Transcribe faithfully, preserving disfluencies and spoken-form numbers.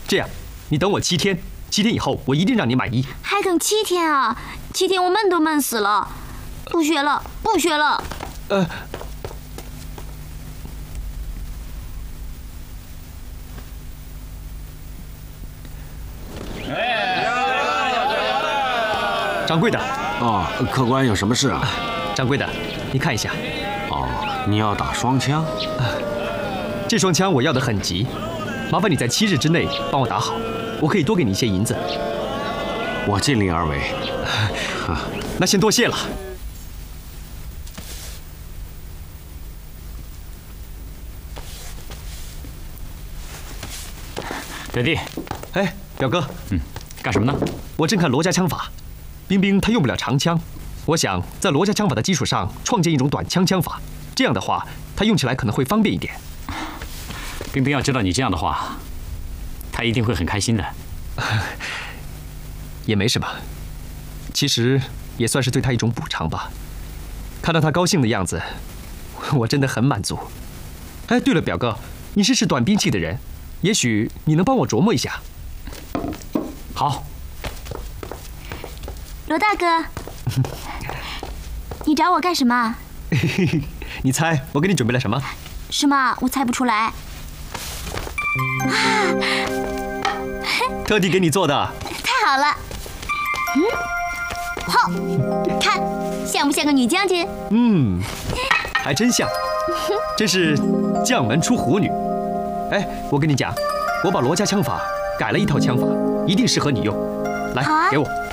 这样，你等我七天，七天以后我一定让你满意。 还等七天啊？七天我闷都闷死了，不学了，不学了。 呃。 掌柜的， 哦，客官有什么事啊？ 掌柜的，你看一下。 哦，你要打双枪？ 啊，这双枪我要的很急，麻烦你在七日之内帮我打好，我可以多给你一些银子。 我尽力而为。 啊，那先多谢了。 表弟， 哎，表哥， 嗯，干什么呢？ 我正看罗家枪法。 冰冰他用不了长枪，我想在罗家枪法的基础上创建一种短枪枪法，这样的话他用起来可能会方便一点。 冰冰要知道你这样的话，他一定会很开心的。 也没什么，其实也算是对他一种补偿吧。看到他高兴的样子，我真的很满足。哎，对了，表哥，你是使短兵器的人，也许你能帮我琢磨一下。 好。 罗大哥，你找我干什么？ 你猜我给你准备了什么？ 什么？我猜不出来。啊！ 特地给你做的。 太好了。嗯，好，看像不像个女将军？ 嗯，还真像。真是将门出虎女。哎，我跟你讲，我把罗家枪法改了一套枪法，一定适合你用。来， 好啊， 给我。